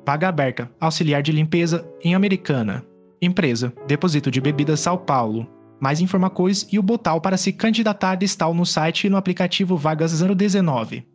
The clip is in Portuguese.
Vaga aberta, auxiliar de limpeza em Americana. Empresa, Depósito de Bebidas São Paulo. Mais informações e o botão para se candidatar está no site e no aplicativo Vagas 019.